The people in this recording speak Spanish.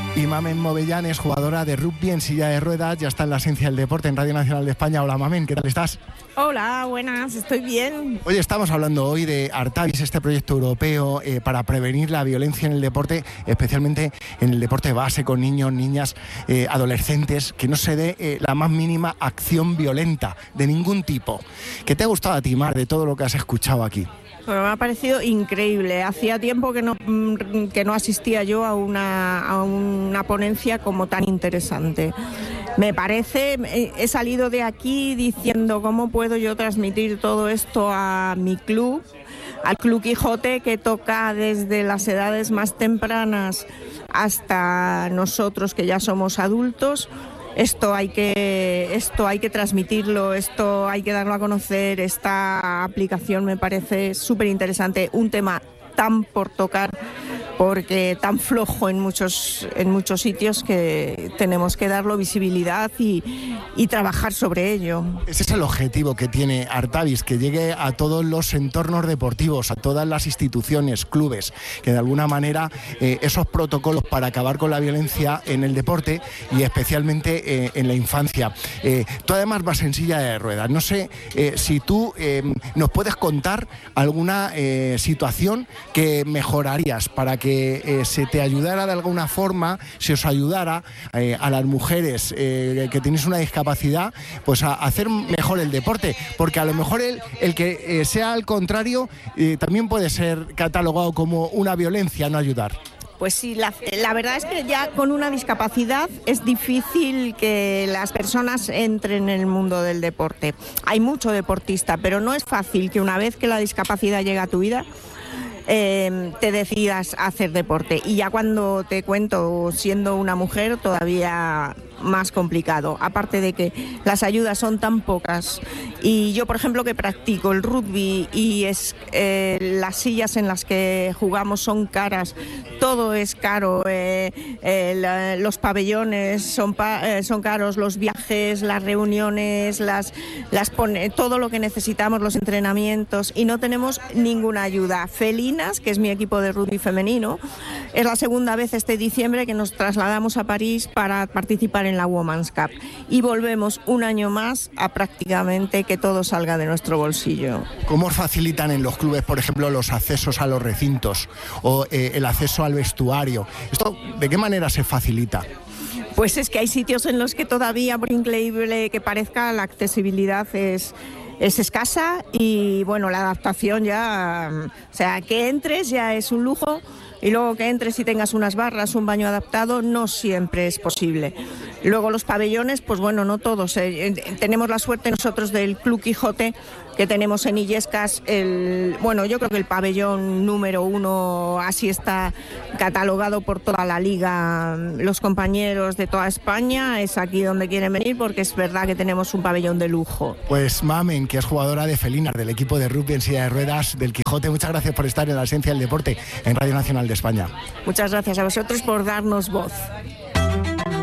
Y Mamen Movellán es jugadora de rugby en silla de ruedas, ya está en la esencia del deporte en Radio Nacional de España. Hola Mamen, ¿qué tal estás? Hola, buenas, estoy bien. Oye, estamos hablando hoy de Artavis, este proyecto europeo para prevenir la violencia en el deporte, especialmente en el deporte base con niños, niñas, adolescentes, que no se dé la más mínima acción violenta de ningún tipo. ¿Qué te ha gustado a ti, Mar, de todo lo que has escuchado aquí? Bueno, me ha parecido increíble. Hacía tiempo que no asistía yo a una ponencia como tan interesante. Me parece, he salido de aquí diciendo cómo puedo yo transmitir todo esto a mi club, al Club Quijote, que toca desde las edades más tempranas hasta nosotros que ya somos adultos. Esto hay que transmitirlo, esto hay que darlo a conocer. Esta aplicación me parece súper interesante, un tema tan por tocar, porque tan flojo en muchos sitios, que tenemos que darlo visibilidad y trabajar sobre ello. Ese es el objetivo que tiene Artavis, que llegue a todos los entornos deportivos, a todas las instituciones, clubes, que de alguna manera esos protocolos para acabar con la violencia en el deporte y especialmente en la infancia. Tú además vas en silla de ruedas. No sé si tú nos puedes contar alguna situación que mejorarías para que se te ayudara de alguna forma, se os ayudara a las mujeres que tenéis una discapacidad, pues a hacer mejor el deporte, porque a lo mejor el que sea al contrario también puede ser catalogado como una violencia no ayudar. Pues sí, la verdad es que ya con una discapacidad es difícil que las personas entren en el mundo del deporte. Hay mucho deportista, pero no es fácil que una vez que la discapacidad llega a tu vida te decidas a hacer deporte. Y ya cuando te cuento siendo una mujer, todavía más complicado, aparte de que las ayudas son tan pocas. Y yo, por ejemplo, que practico el rugby y las sillas en las que jugamos son caras, todo es caro, los pabellones son caros, los viajes, las reuniones, todo lo que necesitamos, los entrenamientos, y no tenemos ninguna ayuda. Felinas, que es mi equipo de rugby femenino, es la segunda vez este diciembre que nos trasladamos a París para participar en la Women's Cup, y volvemos un año más a prácticamente que todo salga de nuestro bolsillo. ¿Cómo os facilitan en los clubes, por ejemplo, los accesos a los recintos o el acceso al vestuario? ¿Esto de qué manera se facilita? Pues es que hay sitios en los que todavía, por increíble que parezca, la accesibilidad es escasa, y bueno, la adaptación ya, o sea, que entres ya es un lujo, y luego que entres y tengas unas barras, un baño adaptado, no siempre es posible. Luego los pabellones, pues bueno, no todos. Tenemos la suerte nosotros del Club Quijote, que tenemos en Illescas yo creo que el pabellón número 1, así está catalogado por toda la liga, los compañeros de toda España, es aquí donde quieren venir, porque es verdad que tenemos un pabellón de lujo. Pues Mamen, que es jugadora de Felinas, del equipo de rugby en silla de ruedas del Quijote, muchas gracias por estar en la esencia del deporte en Radio Nacional de España. Muchas gracias a vosotros por darnos voz.